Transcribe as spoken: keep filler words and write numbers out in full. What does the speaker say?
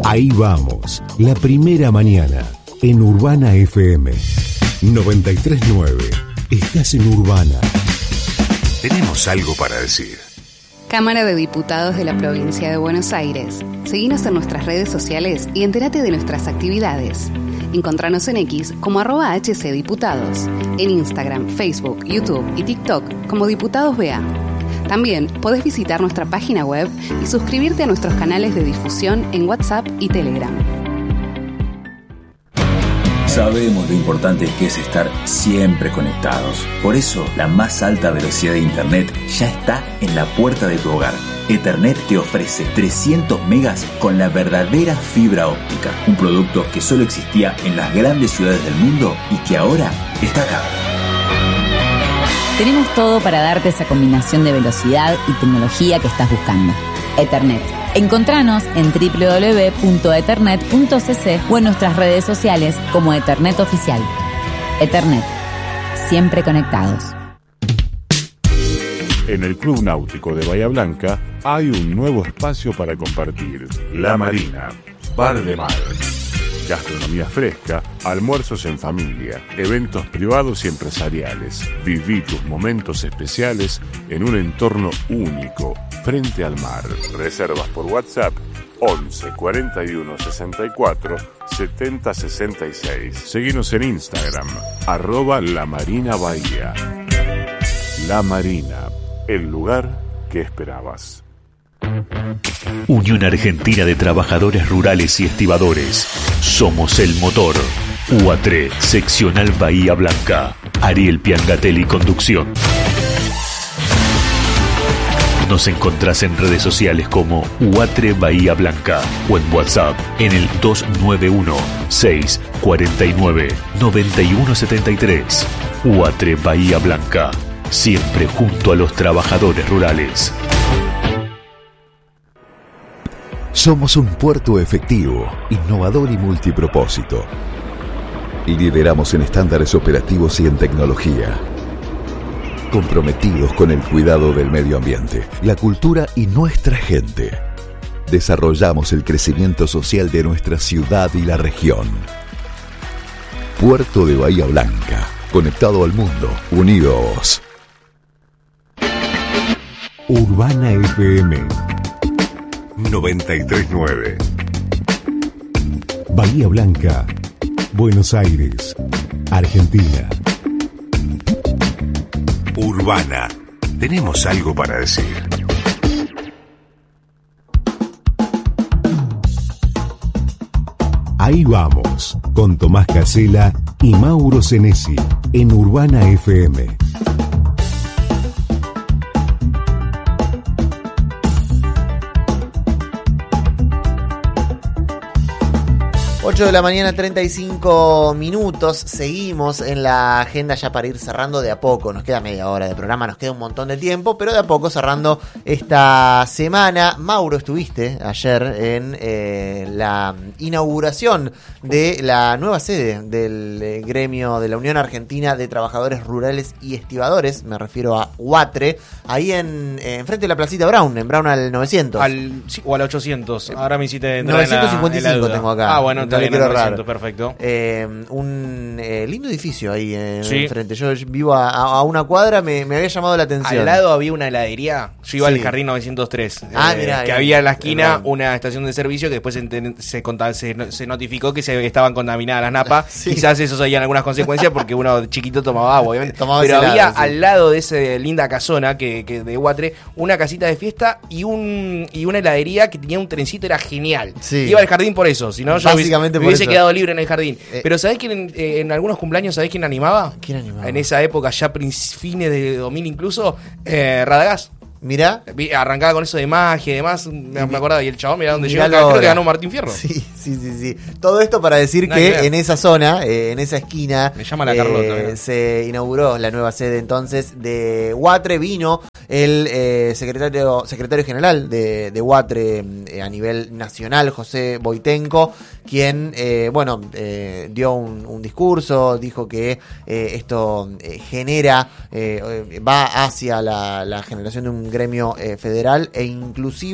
Ahí vamos, la primera mañana, en Urbana F M. noventa y tres punto nueve. Estás en Urbana. Tenemos algo para decir. Cámara de Diputados de la Provincia de Buenos Aires. Seguinos en nuestras redes sociales y entérate de nuestras actividades. Encontranos en X como arroba hcdiputados, en Instagram, Facebook, YouTube y TikTok como Diputados B A. También podés visitar nuestra página web y suscribirte a nuestros canales de difusión en WhatsApp y Telegram. Sabemos lo importante que es estar siempre conectados. Por eso, la más alta velocidad de Internet ya está en la puerta de tu hogar. Ethernet te ofrece trescientos megas con la verdadera fibra óptica. Un producto que solo existía en las grandes ciudades del mundo y que ahora está acá. Tenemos todo para darte esa combinación de velocidad y tecnología que estás buscando. Ethernet. Encontranos en doble u doble u doble u punto ethernet punto c c o en nuestras redes sociales como Ethernet Oficial. Ethernet. Siempre conectados. En el Club Náutico de Bahía Blanca hay un nuevo espacio para compartir. La Marina, bar de mar. Gastronomía fresca, almuerzos en familia, eventos privados y empresariales. Viví tus momentos especiales en un entorno único, frente al mar. Reservas por WhatsApp once cuarenta y uno sesenta y cuatro setenta sesenta y seis. Seguinos en Instagram, arroba La Marina Bahía. La Marina, el lugar que esperabas. Unión Argentina de Trabajadores Rurales y Estibadores. Somos el motor. U A T R E, Seccional Bahía Blanca. Ariel Piangatelli, conducción. Nos encontrás en redes sociales como U A T R E Bahía Blanca o en WhatsApp en el dos nueve uno, seis cuatro nueve, nueve uno siete tres. U A T R E Bahía Blanca, siempre junto a los trabajadores rurales. Somos un puerto efectivo, innovador y multipropósito. Lideramos en estándares operativos y en tecnología. Comprometidos con el cuidado del medio ambiente, la cultura y nuestra gente. Desarrollamos el crecimiento social de nuestra ciudad y la región. Puerto de Bahía Blanca, conectado al mundo, unidos. Urbana F M noventa y tres punto nueve. Bahía Blanca, Buenos Aires, Argentina. Urbana, tenemos algo para decir. Ahí vamos, con Tomás Casela y Mauro Senesi, en Urbana F M. ocho de la mañana, treinta y cinco minutos. Seguimos en la agenda ya para ir cerrando de a poco. Nos queda media hora de programa, nos queda un montón de tiempo, pero de a poco cerrando esta semana. Mauro, estuviste ayer en eh, la inauguración de la nueva sede del eh, gremio de la Unión Argentina de Trabajadores Rurales y Estibadores. Me refiero a U A T R E, ahí en, eh, enfrente de la Placita Brown, en Brown al novecientos. Al, sí, o al ochocientos. Ahora me hiciste entrar novecientos cincuenta y cinco en la, en la tengo acá. Ah, bueno, no le quiero errar. Perfecto. Eh, un eh, lindo edificio ahí eh, sí. enfrente. Yo vivo a, a una cuadra, me, me había llamado la atención. Al lado había una heladería. Yo iba sí. al Jardín novecientos tres. Ah, eh, mirá, que bien. había en la esquina una estación de servicio que después se, se, contaba, se, se notificó que se estaban contaminadas las napas. Sí. Quizás eso habían algunas consecuencias porque uno chiquito tomaba agua, obviamente. Tomaba Pero había lado, sí. al lado de esa linda casona que, que de U A T R E una casita de fiesta y un y una heladería que tenía un trencito, era genial. Sí. Iba al jardín por eso, si no yo Básicamente me hubiese eso. quedado libre en el jardín. Eh. Pero ¿sabés quién eh, en algunos cumpleaños, ¿sabés quién animaba? ¿Quién animaba? En esa época, ya fines de dos mil incluso, eh, Radagás. Mirá. Arrancaba con eso de magia y demás, me, me acordaba. Y el chabón, mirá dónde llegó, creo ahora. que ganó Martín Fierro. Sí, sí, sí, sí. Todo esto para decir Nada que que en esa zona, eh, en esa esquina, me llama la Carlota, eh, se inauguró la nueva sede entonces de U A T R E. Vino el eh, secretario secretario general de, de U A T R E eh, a nivel nacional, José Boitenco, quien, eh, bueno, eh, dio un, un discurso, dijo que eh, esto eh, genera, eh, va hacia la, la generación de un gremio eh, federal e inclusivo